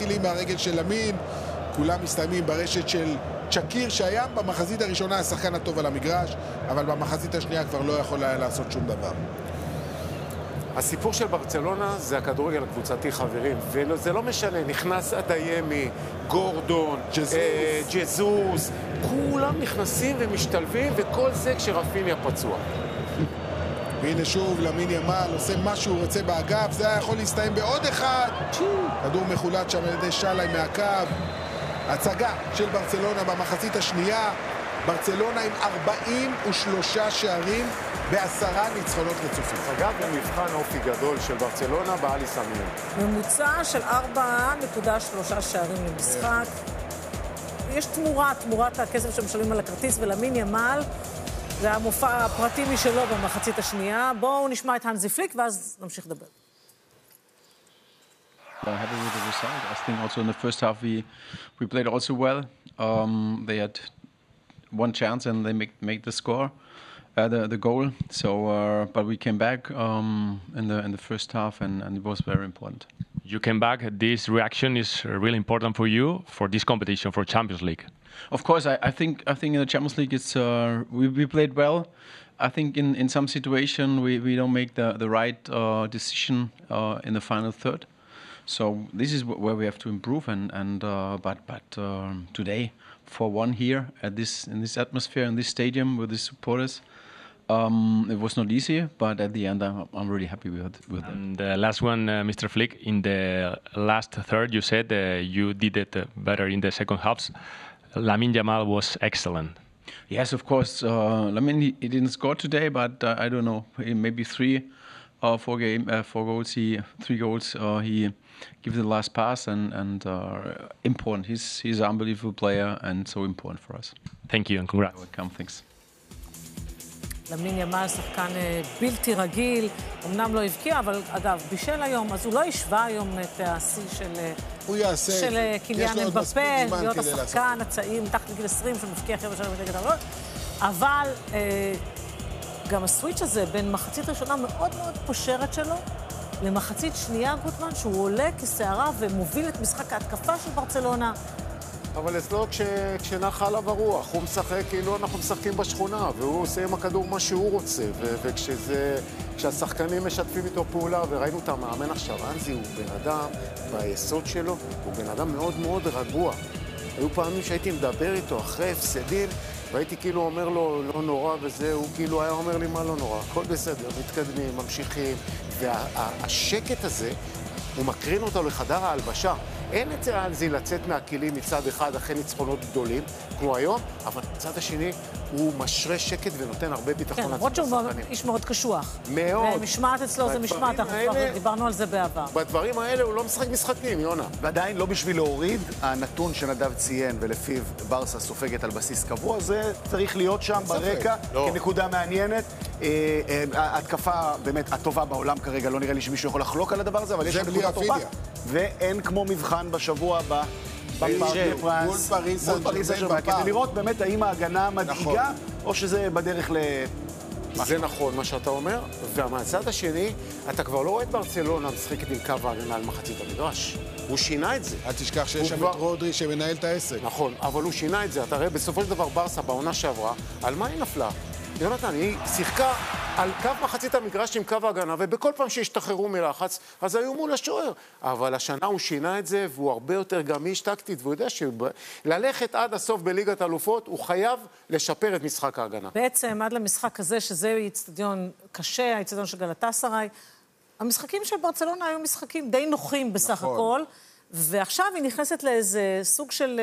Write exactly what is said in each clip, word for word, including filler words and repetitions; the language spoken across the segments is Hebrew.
מתחילים מהרגל של למין, כולם מסתיימים ברשת של צ'קיר, שהיה במחזית הראשונה השחקן הטוב על המגרש, אבל במחזית השנייה כבר לא יכול היה לעשות שום דבר. הסיפור של ברצלונה זה הכדורגל הקבוצתי, חברים, וזה לא משנה, נכנס אדיימי, גורדון, ג'זוס. אה, ג'זוס, כולם נכנסים ומשתלבים, וכל זה כשרפיניה פצוע. והנה שוב, למין ימל עושה מה שהוא רוצה באגף, זה היה יכול להסתיים בעוד אחד. כדור מחולט שם על ידי שלי מהקו. הצגה של ברצלונה במחצית השנייה. ברצלונה עם ארבעים ושלושה שערים בעשרה ניצחונות רצופים. אגב, במבחן אופי גדול של ברצלונה באליס אמיון. ממוצע של ארבע נקודה שלושה שערים למשחק. יש תמורה, תמורת הכסף שמשלמים על הכרטיס, ולמין ימל זה המופע הפרטי משלו במחצית השנייה. בואו נשמע את הנזי פליק ואז נמשיך לדבר. I'm happy with the result. I think also in the first half we we played also well. Um, they had one chance and they make make the score, uh, the the goal. So, uh, but we came back um, in the in the first half and, and it was very important. You came back. This reaction is really important for you for this competition for Champions League. Of course, I, I think I think in the Champions League it's uh, we we played well. I think in, in some situation we, we don't make the the right uh, decision uh, in the final third. So this is where we have to improve. And and uh, but but um, today for one here at this in this atmosphere in this stadium with the supporters, um, it was not easy. But at the end, I'm I'm really happy with with it. And the last one, uh, Mister Flick, in the last third, you said uh, you did it uh, better in the second halves. Lamine Yamal was excellent. Yes, of course. Uh, Lamine he, he didn't score today, but uh, I don't know, maybe three or four game uh, four goals. He three goals. Uh, he give the last pass and and uh, important. He's he's an unbelievable player and so important for us. Thank you and congrats. Welcome, thanks. למין ימל שחקן בלתי רגיל, אמנם לא הבקיע, אבל אגב, בישל היום, אז הוא לא ישווה היום את השיא של, של קיליאן אמבפה, להיות השחקן הצעיר, מתחת לגיל עשרים, שמבקיע חבר'ה שלנו נגד הרעות, אבל אה, גם הסוויץ' הזה בין מחצית ראשונה מאוד מאוד פושרת שלו, למחצית שנייה, גוטמן, שהוא עולה כסערה ומוביל את משחק ההתקפה של ברצלונה. אבל אצלו כש... כשנחה עליו הרוח, הוא משחק כאילו אנחנו משחקים בשכונה, והוא עושה עם הכדור מה שהוא רוצה, ו... וכשזה... כשהשחקנים משתפים איתו פעולה, וראינו את המאמן עכשיו, אנזי הוא בן אדם, ביסוד שלו, הוא בן אדם מאוד מאוד רגוע. היו פעמים שהייתי מדבר איתו אחרי הפסדים, והייתי כאילו אומר לו, לא נורא וזה, הוא כאילו היה אומר לי מה לא נורא, הכל בסדר, מתקדמים, ממשיכים, והשקט וה... הזה, הוא מקרין אותו לחדר ההלבשה. אין את זה אנזי לצאת מהכלים מצד אחד אחרי ניצחונות גדולים, כמו היום, אבל מצד השני הוא משרה שקט ונותן הרבה ביטחון. כן, למרות שהוא איש מאוד קשוח. מאוד. ומשמעת אצלו זה משמעת, אנחנו כבר דיברנו על זה בעבר. בדברים האלה הוא לא משחק משחקים, יונה. ועדיין לא בשביל להוריד, הנתון שנדב ציין ולפיו ברסה סופגת על בסיס קבוע, זה צריך להיות שם ברקע, כנקודה מעניינת. ההתקפה באמת הטובה בעולם כרגע, לא נראה לי שמישהו יכול לחלוק על הדבר הזה, אבל יש נקודה טובה. ואין כמו מבחן בשבוע הבא מול פריז סן ז'רמן, כדי לראות באמת האם ההגנה מדאיגה או שזה בדרך ל... זה נכון מה שאתה אומר, ומהצד השני אתה כבר לא רואה את ברצלונה משחקת עם קו ההגנה על מחצית המגרש. הוא שינה את זה. אל תשכח שיש שם את רודרי שמנהל את העסק. נכון, אבל הוא שינה את זה. אתה רואה, בסופו של דבר ברסה בעונה שעברה, על מה היא נפלה? יונתן, היא שיחקה על קו מחצית המגרש עם קו ההגנה, ובכל פעם שהשתחררו מלחץ, אז היו מול השוער. אבל השנה הוא שינה את זה, והוא הרבה יותר גמיש טקטית, והוא יודע שללכת עד הסוף בליגת אלופות, הוא חייב לשפר את משחק ההגנה. בעצם, עד למשחק הזה, שזה אצטדיון קשה, האצטדיון של גלאטסראי, המשחקים של ברצלונה היו משחקים די נוחים בסך הכל, ועכשיו היא נכנסת לאיזה סוג של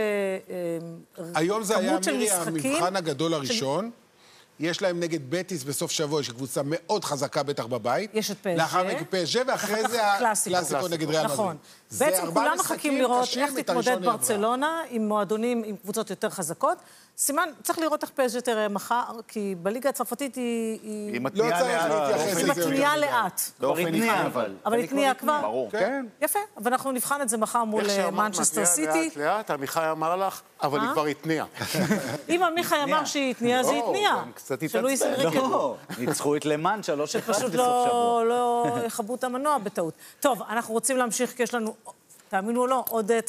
היום זה היה מירי המבחן הגדול הראשון. יש להם נגד בטיס בסוף שבוע, יש קבוצה מאוד חזקה בטח בבית. יש את פז'ה. לאחר מכן פז'ה, ואחרי זה הקלאסיקו נגד ריאל מדריד. נכון. בעצם כולם מחכים לראות איך תתמודד ברצלונה עם מועדונים, עם קבוצות יותר חזקות. סימן, צריך לראות איך פז'ה תראה מחר, כי בליגה הצרפתית היא... לא צריך להתייחס לזה. היא מתניעה לאט. באופן נפעל, אבל. אבל היא תניעה כבר. ברור. כן. יפה, אבל אנחנו נבחן את זה מחר מול מנצ'סטר סיטי. לאט לאט, עמיחי אמר לך, אבל היא כבר התניעה. אם עמיחי אמר שהיא התניעה, זה התניעה. שלא יסרק לא, ניצחו את למאן שלוש אחד בסוף שבוע. שפשוט לא יכבו את המנוע בטעות. טוב, אנחנו רוצים להמשיך, כי יש לנו, תאמינו או לא, עוד...